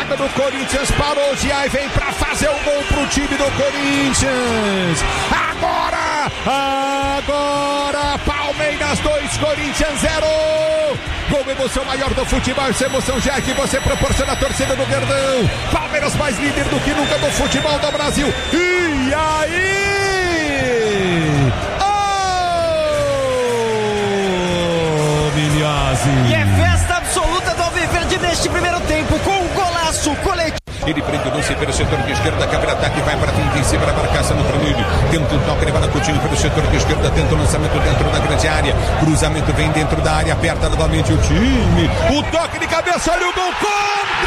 zaga do Corinthians parou de aí, vem pra fazer o gol pro time do Corinthians. Agora, Palmeiras 2, Corinthians 0. Gol, emoção maior do futebol, essa emoção já é que você proporciona a torcida do Verdão. Palmeiras mais líder do que nunca do futebol do Brasil. E aí? E é festa absoluta do Alviverde neste primeiro tempo, com um golaço coletivo. Ele prende o lance pelo setor de esquerda, cabe ataque, vai para frente em cima da marcação no Framílio. Tenta um toque, leva na Coutinho pelo setor de esquerda, tenta o lançamento dentro da grande área. Cruzamento vem dentro da área, aperta novamente o time. O toque de cabeça, olha o gol contra!